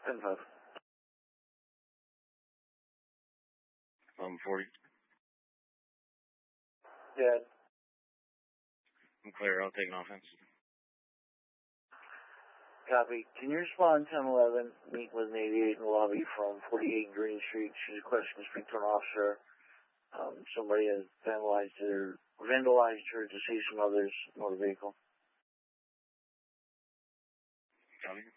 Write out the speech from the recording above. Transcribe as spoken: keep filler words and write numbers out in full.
ten five. eleven forty. Yeah. I'm clear. I'll take an offense. Copy. Can you respond ten eleven, meet with an eighty-eight in the lobby from forty-eight Green Street? She's a question to speak to an officer. Um, somebody has vandalized her, vandalized her to see some others motor vehicle. Copy.